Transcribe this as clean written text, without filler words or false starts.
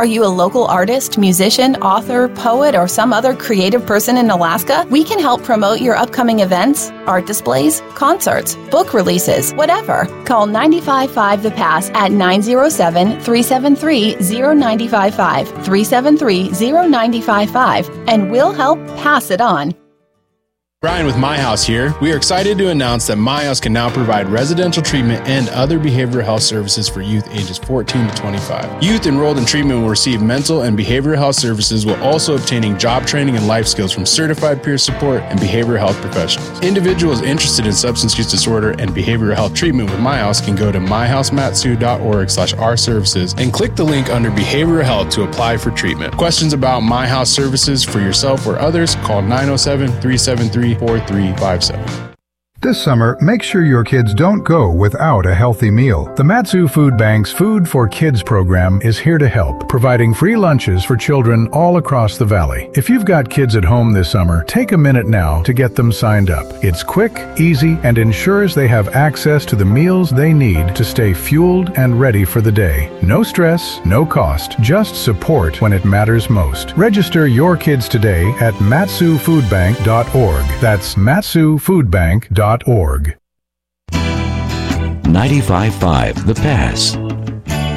Are you a local artist, musician, author, poet, or some other creative person in Alaska? We can help promote your upcoming events, art displays, concerts, book releases, whatever. Call 955 The Pass at 907-373-0955, 373-0955, and we'll help pass it on. Brian with My House here. We are excited to announce that My House can now provide residential treatment and other behavioral health services for youth ages 14 to 25. Youth enrolled in treatment will receive mental and behavioral health services while also obtaining job training and life skills from certified peer support and behavioral health professionals. Individuals interested in substance use disorder and behavioral health treatment with My House can go to myhousematsu.org/our-services and click the link under behavioral health to apply for treatment. Questions about My House services for yourself or others, call 907-373-4357. This summer, make sure your kids don't go without a healthy meal. The Mat-Su Food Bank's Food for Kids program is here to help, providing free lunches for children all across the valley. If you've got kids at home this summer, take a minute now to get them signed up. It's quick, easy, and ensures they have access to the meals they need to stay fueled and ready for the day. No stress, no cost, just support when it matters most. Register your kids today at matsufoodbank.org. That's matsufoodbank.org. 95.5 The Pass.